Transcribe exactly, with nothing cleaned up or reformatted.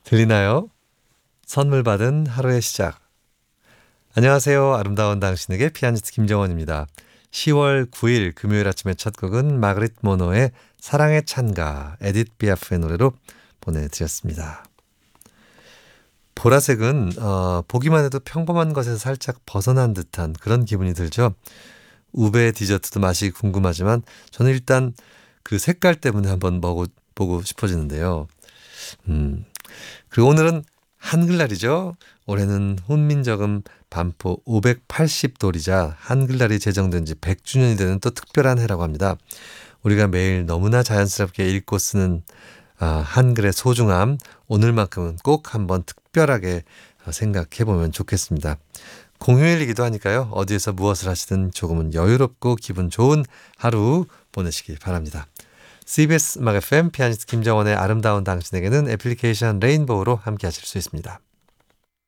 들리나요? 선물 받은 하루의 시작. 안녕하세요. 아름다운 당신에게 피아니스트 김정원입니다. 시월 구일 금요일 아침의 첫 곡은 마그릿 모노의 사랑의 찬가, 에디트 피아프의 노래로 보내드렸습니다. 보라색은 어, 보기만 해도 평범한 것에서 살짝 벗어난 듯한 그런 기분이 들죠. 우베 디저트도 맛이 궁금하지만 저는 일단 그 색깔 때문에 한번 먹어보고 싶어지는데요. 음, 그리고 오늘은 한글날이죠. 올해는 훈민정음 반포 오백팔십 돌이자 한글날이 제정된 지 백 주년이 되는 또 특별한 해라고 합니다. 우리가 매일 너무나 자연스럽게 읽고 쓰는 아, 한글의 소중함, 오늘만큼은 꼭 한번 특별하게 생각해 보면 좋겠습니다. 공휴일이기도 하니까요. 어디에서 무엇을 하시든 조금은 여유롭고 기분 좋은 하루 보내시기 바랍니다. 씨비에스 음악 에프엠 피아니스트 김정원의 아름다운 당신에게는 애플리케이션 레인보우로 함께 하실 수 있습니다.